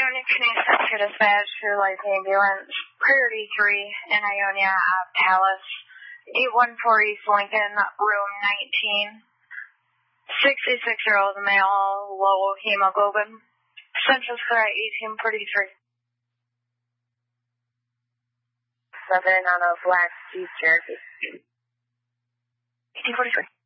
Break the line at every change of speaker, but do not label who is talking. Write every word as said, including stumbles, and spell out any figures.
Ionia Community Center dispatch to Life Ambulance, Priority three in Ionia at Palace, eight one four East Lincoln, room nineteen. sixty-six-year-old male, low hemoglobin. Census for eighteen forty-three.
Seven on a black Jeep Cherokee.
eighteen forty-three.